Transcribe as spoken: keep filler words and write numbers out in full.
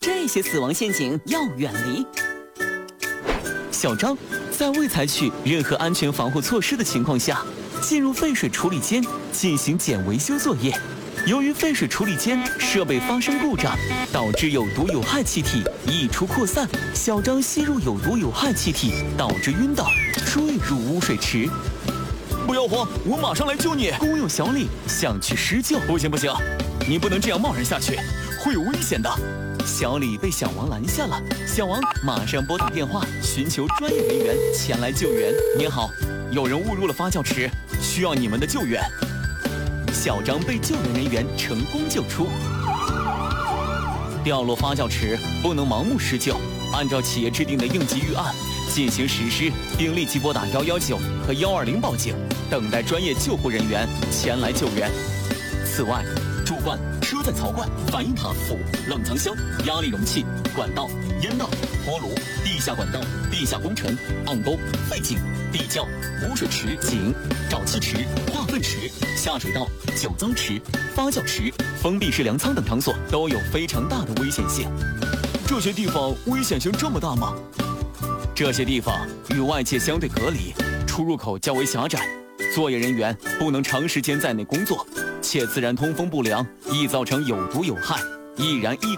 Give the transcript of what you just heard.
这些死亡陷阱要远离。小张在未采取任何安全防护措施的情况下，进入废水处理间进行检维修作业。由于废水处理间设备发生故障，导致有毒有害气体溢出扩散，小张吸入有毒有害气体，导致晕倒，坠入污水池。 不要慌，我马上来救你。 工友小李想去施救， 不行不行，你不能这样贸然下去，会有危险的。 小李被小王拦下了，小王马上拨打电话寻求专业人员前来救援。 您好，有人误入了发酵池，需要你们的救援。 小张被救援人员成功救出。掉落发酵池不能盲目施救，按照企业制定的应急预案进行实施，并立即拨打一一九和一二零报警，等待专业救护人员前来救援。此外，主管、车载槽罐、反应塔、釜、冷藏箱、压力容器、管道、烟道、锅炉、地下管道、地下工程、暗沟、废井、地窖、污水池、井、沼气池、化粪池、下水道、酒糟池、发酵池、封闭式粮仓等场所都有非常大的危险性。 这些地方危险性这么大吗？ 这些地方与外界相对隔离，出入口较为狭窄，作业人员不能长时间在内工作，且自然通风不良，易造成有毒有害、易燃易